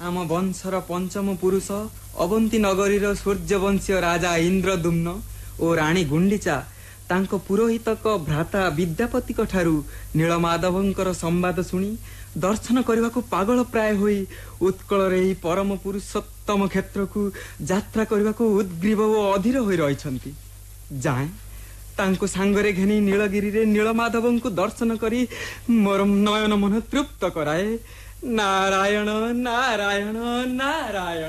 आम वंशर पंचम पुरुष अवंती नगरीर सूर्यवंशीय राजा इंद्रदुम्न और राणी गुंडीचा तांको पुरोहितक भ्राता विद्यापति ठारू नीलमाधवंकर संवाद सुनी दर्शन करने को पागल प्राय होई उत्कल रे परम पुरुषोत्तम क्षेत्र को यात्रा करने को उद्ग्रीव और अधीर होई रहिछंती। जाए तांको सांगरे घेनी नीलगिरी रे नीलमाधवं को दर्शन करी मोर नयन मन तृप्त कराए। नारायण नारायण नारायण।